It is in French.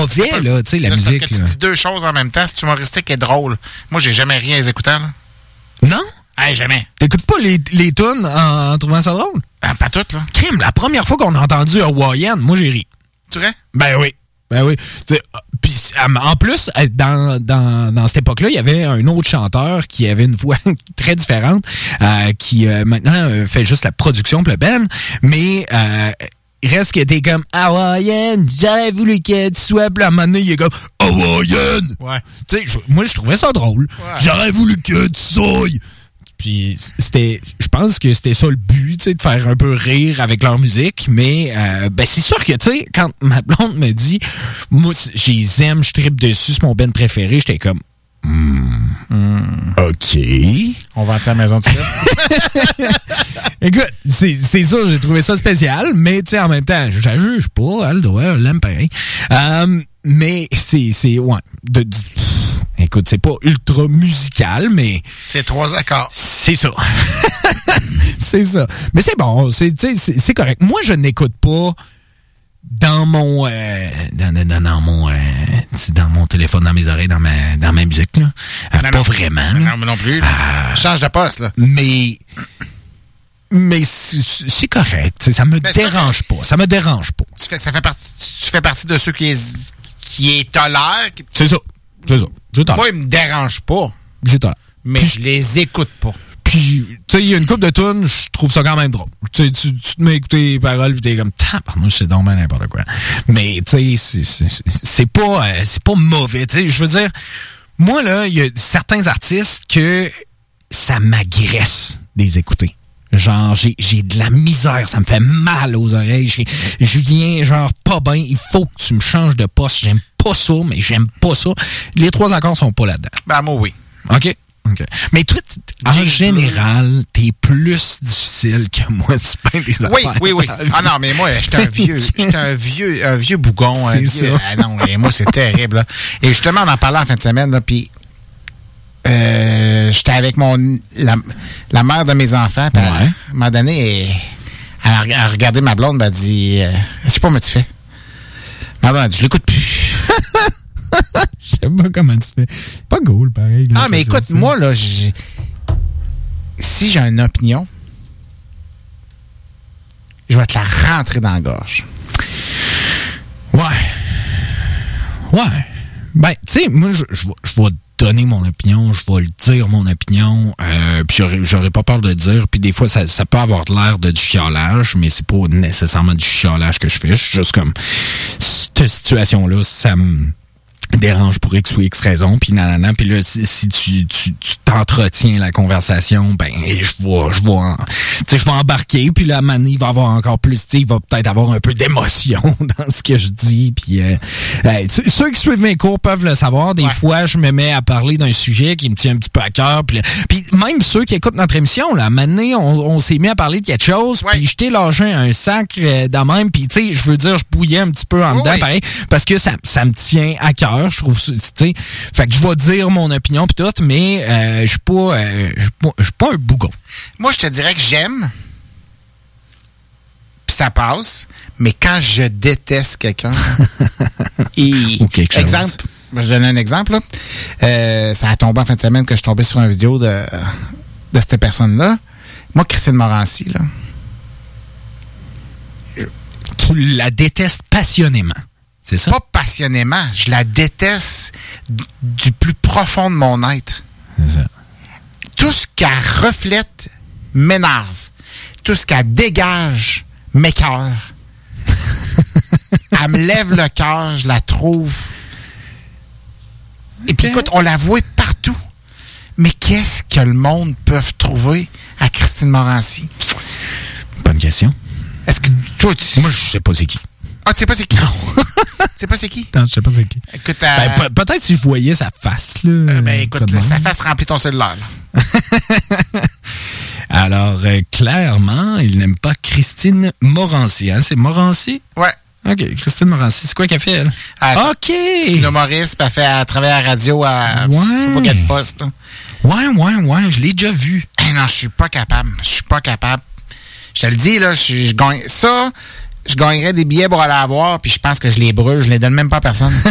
mauvais, là, tu sais, la musique. Parce que tu dis deux choses en même temps. C'est humoristique et drôle. Moi, j'ai jamais rien les écoutant, là. Non? Hey, jamais. T'écoutes pas les tunes en trouvant ça drôle? Ah, pas toutes, là. Crime, la première fois qu'on a entendu Hawaiian, moi, j'ai ri. Tu vrai? Ben oui. Puis, en plus, dans cette époque-là, il y avait un autre chanteur qui avait une voix très différente, qui maintenant fait juste la production pour le band, mais il reste que t'es comme Hawaiian, j'aurais voulu que tu sois, puis à un moment donné, il est comme Hawaiian! Ouais. Tu sais, moi, je trouvais ça drôle. Ouais. J'aurais voulu que tu sois. Puis je pense que c'était ça le but, tu sais, de faire un peu rire avec leur musique, mais ben c'est sûr que, tu sais, quand ma blonde me dit, moi, je aime, je trippe dessus, c'est mon band préféré, j'étais comme, OK. On va à la maison de suite. Écoute, c'est ça, j'ai trouvé ça spécial, mais, tu sais, en même temps, je la juge pas, elle doit, elle l'aime pareil. Mais ouais, écoute, c'est pas ultra musical, mais... C'est 3 accords. C'est ça. C'est ça. Mais c'est bon, c'est correct. Moi, je n'écoute pas dans mon dans mon téléphone, dans mes oreilles, dans ma musique, là. Pas vraiment. Non plus. Change de poste, là. Mais c'est correct. Ça me dérange pas. Ça me dérange pas. Tu fais partie de ceux qui tolèrent. C'est ça. Je tolère. Moi, ils me dérangent pas. Je tolère. Mais je les écoute pas. Puis, tu sais, il y a une couple de tunes, je trouve ça quand même drôle. Tu te mets à écouter les paroles, puis t'es comme, moi, c'est donc bien n'importe quoi. Mais, tu sais, c'est pas mauvais. Tu sais, je veux dire, moi, là, il y a certains artistes que ça m'agresse de les écouter. Genre, j'ai de la misère, ça me fait mal aux oreilles. Je viens, genre, pas bien. Il faut que tu me changes de poste. J'aime pas ça, mais j'aime pas ça. Les 3 accords sont pas là-dedans. Ben, moi, oui. OK. Mais toi, en général, t'es plus difficile que moi, c'est pas des affaires. Oui. Ah non, mais moi, j'étais un vieux bougon. C'est ça. Ah non, et moi, c'est terrible, là. Et justement, on en parlait en fin de semaine, là, puis j'étais avec la mère de mes enfants, puis à un moment donné, elle a regardé ma blonde, elle a dit, je sais pas comment tu fais. Ma blonde a dit, je l'écoute plus. Je sais pas comment tu fais. Pas cool, pareil. Ah, mais écoute, moi, là, si j'ai une opinion, je vais te la rentrer dans la gorge. Ouais. Ben, tu sais, moi, je vais donner mon opinion, je vais le dire mon opinion, puis j'aurais pas peur de le dire, puis des fois, ça peut avoir l'air de du chiolage, mais c'est pas nécessairement du chiolage que je fais. Je suis juste comme, cette situation-là, ça me dérange pour X ou X raison, puis nanana, puis là, si tu t'entretiens la conversation, ben, je vais embarquer, puis là, Mané, il va avoir encore plus, il va peut-être avoir un peu d'émotion dans ce que je dis, puis ceux qui suivent mes cours peuvent le savoir, des fois, je me mets à parler d'un sujet qui me tient un petit peu à cœur, puis même ceux qui écoutent notre émission, là, Mané, on s'est mis à parler de quelque chose, puis je t'ai lâché un sac de même, puis tu sais, je veux dire, je bouillais un petit peu en dedans, pareil, parce que ça me tient à cœur. Je trouve, tu sais, fait que je vais dire mon opinion pis tout, mais je suis pas un bougon. Moi, je te dirais que j'aime, puis ça passe, mais quand je déteste quelqu'un, ou quelque chose. Exemple, je donne un exemple, là. Ça a tombé en fin de semaine que je suis tombé sur une vidéo de cette personne-là. Moi, Christine Morancy, là. Tu la détestes passionnément. C'est ça? Pas passionnément. Je la déteste du plus profond de mon être. C'est ça. Tout ce qu'elle reflète m'énerve. Tout ce qu'elle dégage m'écoeure. Elle me lève le cœur, je la trouve. Et puis écoute, on la voit partout. Mais qu'est-ce que le monde peut trouver à Christine Morancy? Bonne question. Est-ce que toi, moi, je sais pas c'est qui. Ah, tu sais pas c'est qui? Non. Tu sais pas c'est qui? Non, je sais pas c'est qui. Écoute, peut-être si je voyais sa face, là. Écoute, sa face remplit ton cellulaire, là. Alors, clairement, il n'aime pas Christine Morancy. Hein? C'est Morancy? Ouais. OK, Christine Morancy. C'est quoi qu'elle fait, elle? OK! C'est une humoriste, puis elle travaille à la radio à Pocket Post. Ouais, je l'ai déjà vu. Non, je suis pas capable. Je te le dis, là, je gagne ça. Je gagnerais des billets pour aller la voir, puis je pense que je les brûle. Je les donne même pas à personne.